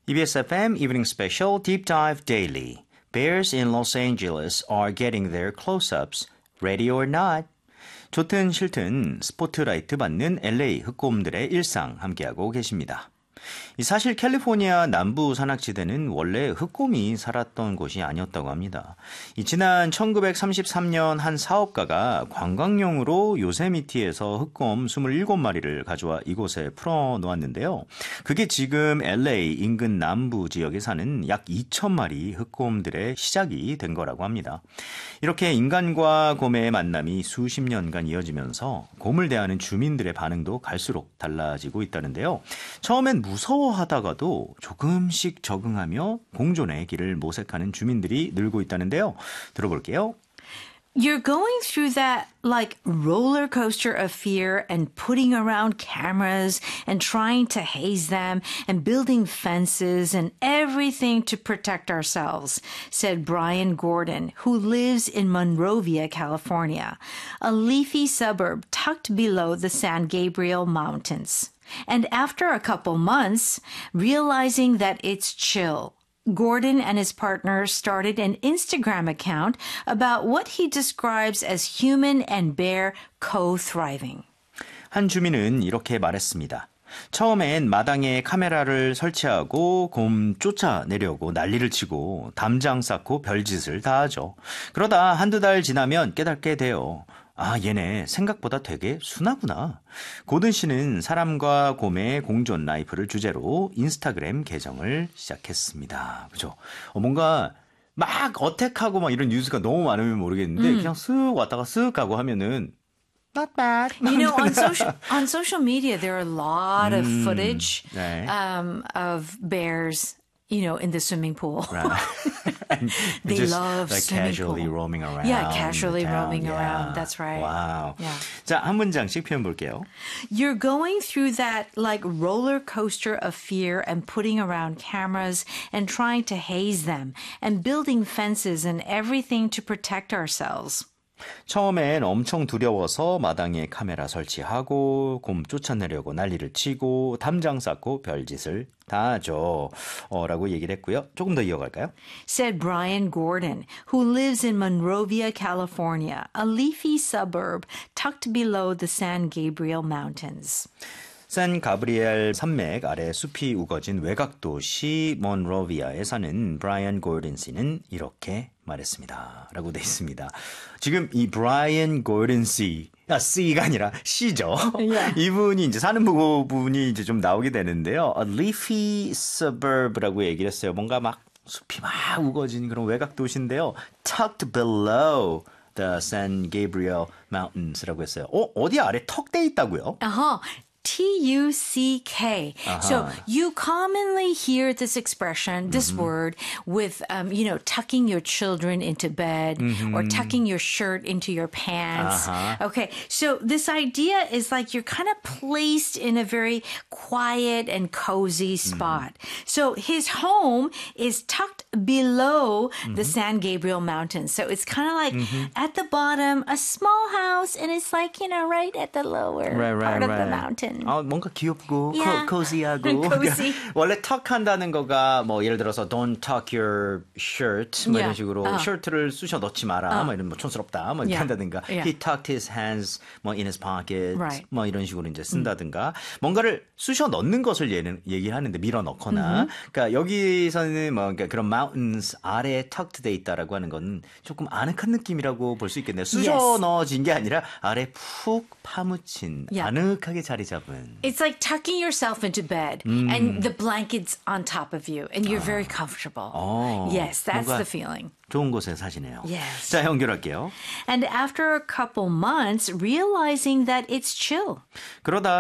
EBS FM Evening Special Deep Dive Daily. Bears in Los Angeles are getting their close-ups, ready or not. 좋든 싫든 스포트라이트 받는 LA 흑곰들의 일상 함께하고 계십니다. 사실 캘리포니아 남부 산악지대는 원래 흑곰이 살았던 곳이 아니었다고 합니다. 지난 1933년 한 사업가가 관광용으로 요세미티에서 흑곰 27마리를 가져와 이곳에 풀어놓았는데요. 그게 지금 LA 인근 남부 지역에 사는 약 2,000마리 흑곰들의 시작이 된 거라고 합니다. 이렇게 인간과 곰의 만남이 수십 년간 이어지면서 곰을 대하는 주민들의 반응도 갈수록 달라지고 있다는데요. 처음엔 무서워하다가도 조금씩 적응하며 공존의 길을 모색하는 주민들이 늘고 있다는데요. 들어볼게요. You're going through that like roller coaster of fear and putting around cameras and trying to haze them and building fences and everything to protect ourselves, said Brian Gordon, who lives in Monrovia, California, a leafy suburb tucked below the San Gabriel Mountains. And after a couple months, realizing that it's chill, Gordon and his partner started an Instagram account about what he describes as human and bear co-thriving. 한 주민은 이렇게 말했습니다. 처음엔 마당에 카메라를 설치하고 곰 쫓아내려고 난리를 치고 담장 쌓고 별짓을 다 하죠. 그러다 한두 달 지나면 깨닫게 돼요. 아, 얘네 생각보다 되게 순하구나. 고든 씨는 사람과 곰의 공존 라이프를 주제로 인스타그램 계정을 시작했습니다. 그죠? 뭔가 막 어택하고 막 이런 뉴스가 너무 많으면 모르겠는데 그냥 쓱 왔다가 쓱 가고 하면은 not bad. You know, on social media, there are a lot of footage 네. of bears, you know, in the swimming pool. Right. They just love like swimming casually pool. roaming around. Yeah, casually town. roaming Yeah. around. That's right. Wow. Yeah. 자, 한 문장씩 표현 볼게요. You're going through that like roller coaster of fear and putting around cameras and trying to haze them and building fences and everything to protect ourselves. 처음엔 엄청 두려워서 마당에 카메라 설치하고 곰 쫓아내려고 난리를 치고 담장 쌓고 별짓을 다 하죠. 라고 얘기를 했고요. 조금 더 이어갈까요? Said Brian Gordon, who lives in Monrovia, California, a leafy suburb tucked below the San Gabriel Mountains. 산 가브리엘 산맥 아래 숲이 우거진 외곽도시 몬로비아에 사는 브라이언 고든 씨는 이렇게 말했습니다. 라고 돼 있습니다. 지금 이 브라이언 고든 씨, C가 아니라 C죠. Yeah. 이분이 이제 사는 부분이 이제 좀 나오게 되는데요. A leafy suburb라고 얘기를 했어요. 뭔가 막 숲이 막 우거진 그런 외곽도시인데요. Tucked below the San Gabriel Mountains라고 했어요. 어디 아래 턱 돼 있다고요? Uh-huh. Tuck. So you commonly hear this expression, this word, with, you know, tucking your children into bed or tucking your shirt into your pants. Okay, so this idea is like you're kind of placed in a very quiet and cozy spot. So his home is tucked below the San Gabriel Mountains. So it's kind of like at the bottom, a small house, and it's like, you know, right at the lower part of the mountain. 뭔가 귀엽고 Yeah. cozy하고 Cozy. 원래 tuck 한다는 거가 뭐 예를 들어서 don't tuck your shirt 뭐 이런 Yeah. 식으로 셔츠를 쑤셔 넣지 마라 뭐 이런 뭐 촌스럽다 뭐 이렇게 Yeah. 한다든가 Yeah. he tucked his hands 뭐 in his pocket Right. 뭐 이런 식으로 이제 쓴다든가 뭔가를 쑤셔 넣는 것을 얘기하는데 밀어 넣거나 그러니까 여기서는 뭐 그러니까 그런 mountains 아래에 tucked 돼 있다라고 하는 건 조금 아늑한 느낌이라고 볼 수 있겠네요. 쑤셔 Yes. 넣어진 게 아니라 아래 푹 파묻힌 Yeah. 아늑하게 자리 잡은 It's like tucking yourself into bed and the blanket's on top of you and you're very comfortable. Yes, that's 뭔가 the feeling. 좋은 곳에 사시네요. Yes. 자, 연결할게요. And after a couple months, realizing that it's chill. 그러다